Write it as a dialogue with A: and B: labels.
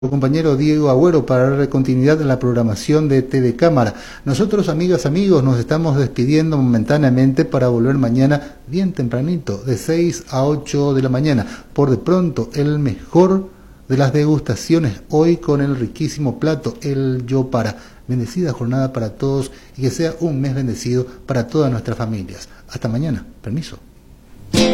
A: compañero Diego Agüero para darle continuidad en la programación de TV Cámara. Nosotros, amigas, amigos, nos estamos despidiendo momentáneamente para volver mañana bien tempranito, de 6 a 8 de la mañana. Por de pronto, el mejor de las degustaciones hoy con el riquísimo plato, el Yopara. Bendecida jornada para todos y que sea un mes bendecido para todas nuestras familias. Hasta mañana. Permiso.